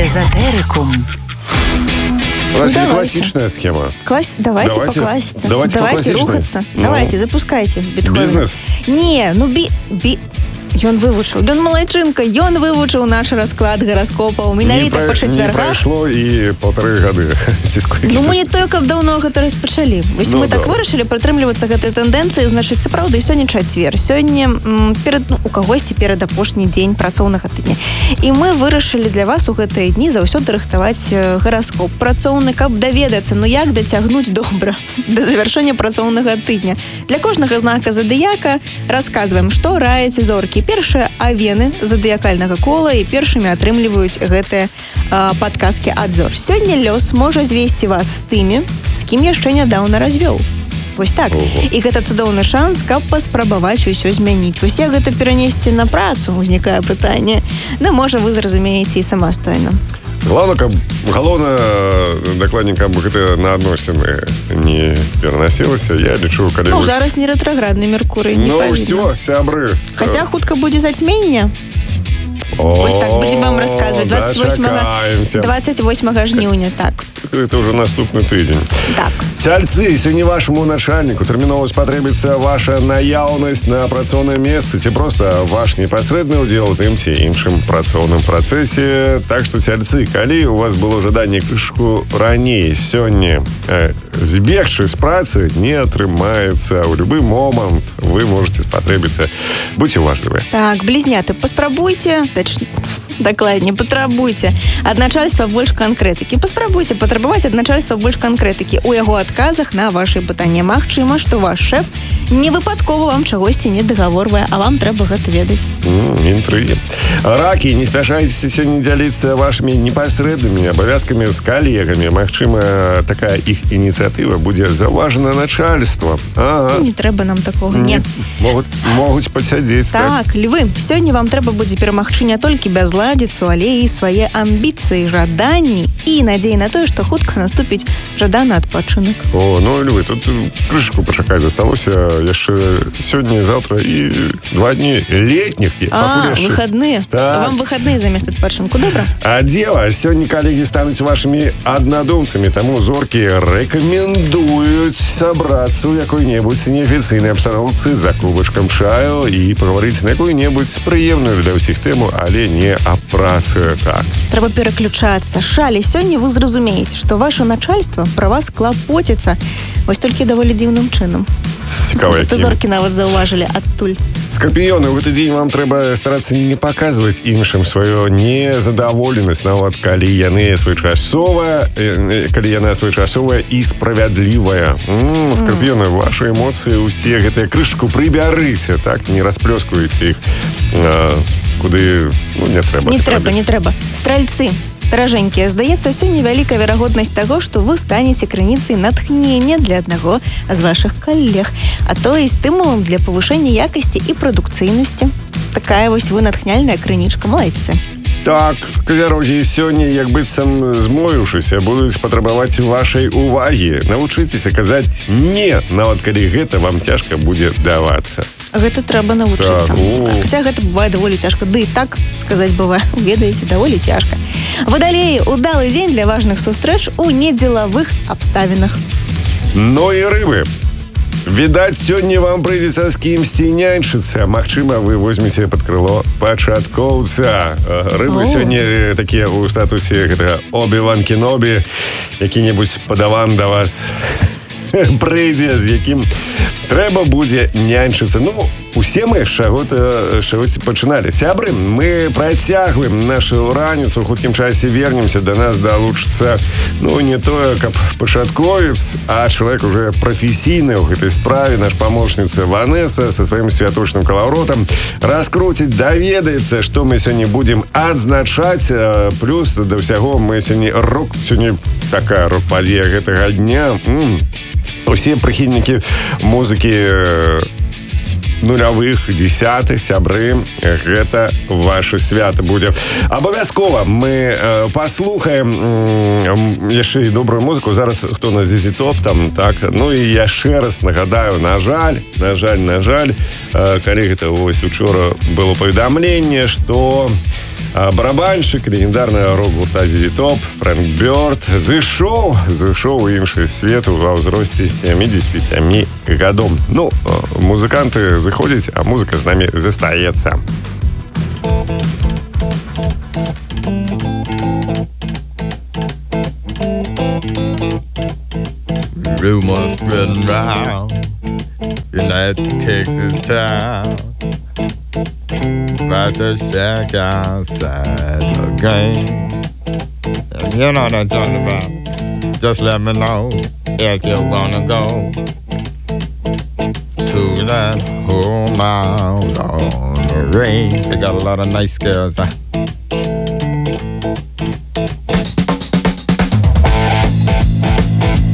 Эзотерикум. У нас есть классичная схема. Давайте по классице. Давайте рухаться. Давайте, запускайте Бетховен. Бизнес? Не, ён вывучыў. Ён малайчынка, ён вывучыў наш расклад гараскопаў. Менавіта па чацвяргах. Не прайшло і 1,5 гады. Мы не тое, каб даўно гэта распачалі. Вось мы так вырашылі прытрымлівацца гэтай тэндэнцыі, значыць, сапраўды, сёння чацвер. Сёння у кагосьці перад апошні дзень працоўнага тыдня. І мы вырашылі для вас у гэтыя дні заўсёды рыхтаваць гараскоп працоўны, каб даведацца, як дацягнуць добра да завяршэння працоўнага тыдня. Для кожнага знака задыяка расказваем, што раяць зоркі. Першыя авены задыякальнага кола і першымі атрымліваюць гэтыя падказкі ад зор. Сёння лёс можа звесці вас з тымі, з кім яшчэ нядаўна развёў. Вось так. І гэта цудоўны шанс, каб паспрабаваць усё змяніць. Вось як гэта перанесці на працу, узнікае пытанне. Можа, вы зразумееце і самастойна. Галоўна, дакладней, каб гэта на адносіны не перанасілася. Я лічу, калі... зараз не рэтраградны Меркурый, не павінна. Всё, сябры. Хаця хутка будзе зацьменне. Вось так будзем вам расказваць. 28 жніўня, так. Это уже наступны тыдзень. Так. Цяльцы, сёння вашаму начальніку тэрмінова спатрэбіцца ваша наяўнасць на працоўным месцы ці проста ваш непасрэдны ўдзел у тым ці іншым працоўным працэсе. Так што, цяльцы, калі у вас было жаданне крышку раней сёння збегчы з працы, не атрымаецца. У любы момант вы можете спатрэбіцца. Будьце уважлівыя. Так, блізняты, паспрабуйце, дакладней, патрабуйце ад начальства больш канкрэтыкі. Паспрабуйце патрабаваць ад начальства больш канкрэтыкі ў яго адказах на вашы пытанні. Магчыма, што ваш шэф не выпадкова вам чагосьці не дагаворвае, а вам трэба гэта ведаць. Інтрыгі. Ракі, не спяшайцеся сёння дзяліцца вашымі непасрэднымі абавязкамі з калегамі. Магчыма, такая іх ініцыятыва будзе заўважана начальствам. Не трэба нам такога, не. Могуць пасядзець. Так, львы, сёння вам трэба будзе перамагчы не толькі бязладзіцу, але і свае амбіцыі, жаданні і надзеі на тое, што хутка наступіць жаданы адпачынак. Львы, тут крышку пачакаць засталося яшчэ сёння, заўтра і 2 дні летніх. Выхадныя. Вам выхадныя замест адпачынку, добра? А дзева, сёння калегі стануць вашымі аднадумцамі, таму зоркі рэкамендуюць сабрацца ў якой-небудзь неафіцыйнай абстаноўцы за кубачкам чаю і пагаварыць на якую-небудзь прыемную для ўсіх тэму, але не аб працы. Так. Трэба пераключацца. Шалі, сёння вы зразумееце, што ваше начальство пра вас клапоціцца. Вось толькі даволі дзіўным чынам. Цікава, якім. Зоркі нават заўважылі адтуль. Скарпіёны, у гэты дзень вам трэба старацца не паказваць іншым сваю незадаволенасць, нават калі яна своечасовая і справядлівая. Скарпіёны, вашы эмоцыі усе гэтыя крышку прыбярыце, так, не расплёскваеце іх куды, не трэба. Не трэба. Стральцы, даражэнькія, здаецца, сёння вялікая верагоднасць таго, што вы станеце крыніцай натхнення для аднаго з вашых калег, а то і стымулам для павышэння якасці і прадукцыйнасці. Такая вось вы натхняльная крынічка, малайцы. Так, козярогі, сёння, як быццам змоіўшыся, будуць патрабаваць вашай увагі. Навучыцеся казаць «не», нават калі гэта вам цяжка будзе давацца. Гэта трэба навучыцца. Хаця гэта бывае даволі цяжка. Ды і так сказаць бывае, ведаеце, даволі цяжка. Вадалеі, удалы дзень для важных сустрэч у недзелавых абставінах. І рыбы. Відаць, сёння вам прыйдзецца з кімсьці няньчыцца. Магчыма, вы возьмеце пад крыло пачаткоўца. Рыбы сёння такія ў статусе гэтага Обі-Ван Кенобі. Які-небудзь падаван да вас прыйдзе, з якім трэба будзе няньчыцца. Усе мы з чагось пачыналі. Сябры, мы працягваем нашу раніцу, у хуткім часе вернемся, да нас далучыцца, не тое, каб пачатковец, а чалавек уже прафесійны ў гэтай справе, наш памочніца Ванеса са сваім святочным калаўротам раскруціць, даведаецца, што мы сёння будзем адзначаць. Плюс да ўсяго мы сёння такая рок-падзея гэтага дня. Усе прыхільнікі музыкі нулявых, десятых, сябры, гэта ваше свята будзе. Абавязкова мы паслухаем яшчэ і добрую музыку. Зараз хто на ZZ Top там, так. Ну і яшчэ раз нагадаю, на жаль, калі гэта вось учора было паведамленне, што барабанщик легендарная рок-гурта ZZ Top Фрэнк Бёрд зышоў у іншы свет ва ўзросце 77 гадоў. Ну, музыканты зыходзяць, а музыка з намі застаецца. Rumors spreading round United Texas town about the shack outside the game. And you know what I'm talking about. Just let me know if you wanna go to that home out on the range. They got a lot of nice girls.